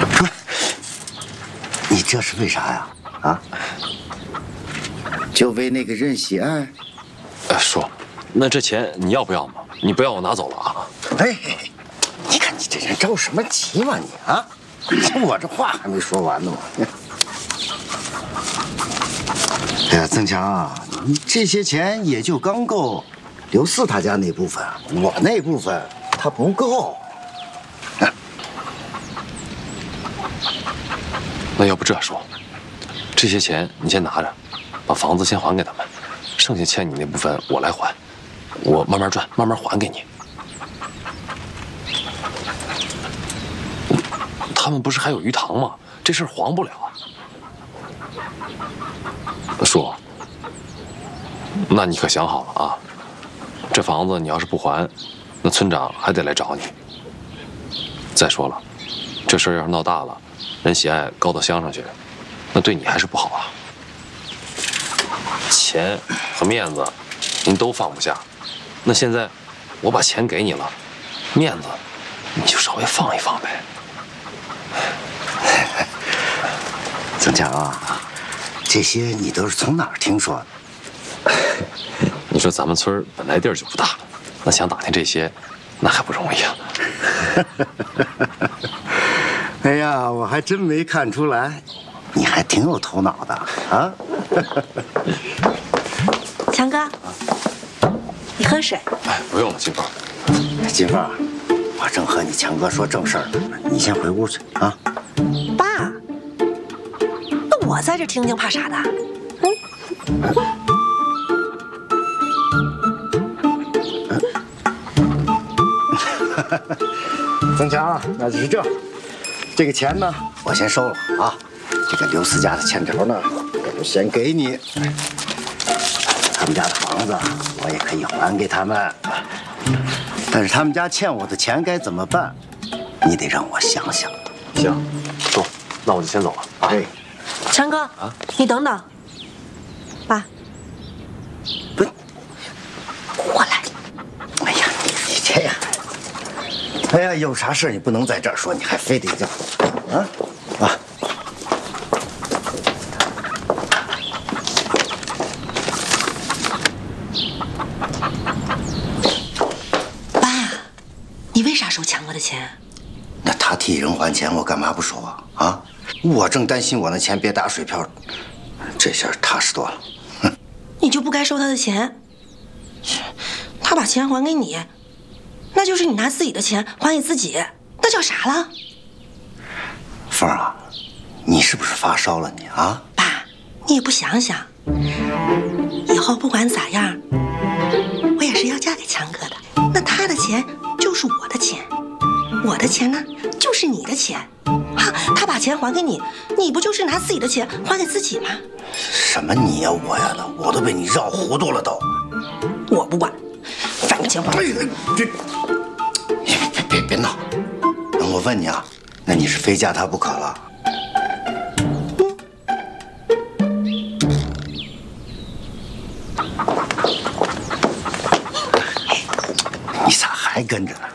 你这是为啥呀？啊？就为那个任喜爱？ 叔，那这钱你要不要嘛？你不要我拿走了啊！ 哎，你看你这人着什么急嘛你啊？我这话还没说完呢嘛。哎呀，增强啊，你这些钱也就刚够刘四他家那部分，我那部分他不够。 那要不这说，这些钱你先拿着，把房子先还给他们，剩下欠你那部分我来还，我慢慢赚，慢慢还给你。他们不是还有鱼塘吗？这事儿黄不了。叔，那你可想好了啊，这房子你要是不还，那村长还得来找你。再说了，这事儿要是闹大了，任喜爱告到乡上去，那对你还是不好啊。钱和面子您都放不下，那现在我把钱给你了，面子你就稍微放一放呗。 增强啊，这些你都是从哪儿听说的？ 你说咱们村本来地儿就不大，那想打听这些，那还不容易啊。 哎呀，我还真没看出来，你还挺有头脑的啊！ 强哥，你喝水。 哎，不用了，金凤。 金凤，我正和你强哥说正事儿呢，你先回屋去啊。 爸，那我在这听听，怕啥的？ 增强，那就是这个钱呢，我先收了啊。这个刘四家的欠条呢，我就先给你。他们家的房子我也可以还给他们，但是他们家欠我的钱该怎么办，你得让我想想。 行，叔，那我就先走了啊。 哎， 强哥，你等等，爸， 不， 过来。 哎呀，你这样，哎呀，有啥事你不能在这儿说，你还非得这啊啊！ 爸，你为啥收强哥的钱？ 那他替人还钱，我干嘛不收啊？啊，我正担心我那钱别打水漂，这下踏实多了。哼， 你就不该收他的钱。他把钱还给你，那就是你拿自己的钱还给自己，那叫啥了？ 凤儿啊，你是不是发烧了你啊？ 爸，你也不想想，以后不管咋样，我也是要嫁给强哥的。那他的钱就是我的钱，我的钱呢就是你的钱。哈，他把钱还给你，你不就是拿自己的钱还给自己吗？ 什么你呀我呀的，我都被你绕糊涂了都。 我不管，反正钱还。 别闹！那我问你啊，那你是非嫁他不可了？你咋还跟着呢？